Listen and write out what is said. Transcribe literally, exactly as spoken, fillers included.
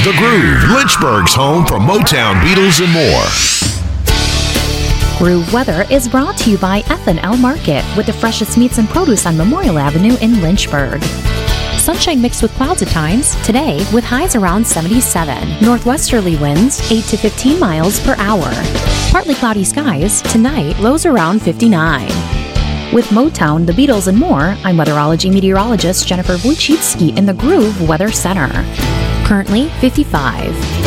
The Groove, Lynchburg's home for Motown, Beatles, and more. Groove Weather is brought to you by F and L Market, with the freshest meats and produce on Memorial Avenue in Lynchburg. Sunshine mixed with clouds at times, today with highs around seventy-seven. Northwesterly winds eight to fifteen miles per hour. Partly cloudy skies, tonight lows around fifty-nine. With Motown, the Beatles, and more, I'm weatherology meteorologist Jennifer Wojcicki in the Groove Weather Center. Currently fifty-five.